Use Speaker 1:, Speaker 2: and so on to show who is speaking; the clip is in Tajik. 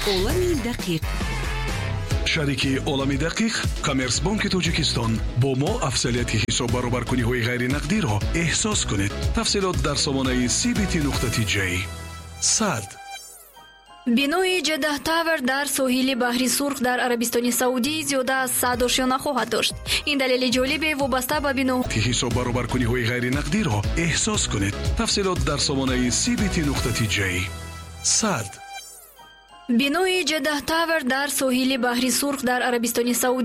Speaker 1: олами дақиқ.
Speaker 2: шарики олами дақиқ коммерсбанки тоҷикистон бо мо афзалияти ҳисоб баробаркуниҳои ғайринақдиро эҳсос кунед. тафсилот дар сомонаи cbt.j. сад
Speaker 3: бинои Jeddah Tower дар соҳили баҳри Сурх дар Арабистони Саудӣ зиёда аз 100 ошёна хоҳад дошт. Ин далели ҷолибе вобаста ба бино
Speaker 2: ҳисоб баробаркуниҳои ғайринақдиро эҳсос кунед. тафсилот дар сомонаи cbt.j. сад
Speaker 3: бинои Jeddah Tower дар соҳили баҳри Сурх дар Арабистони Саудӣ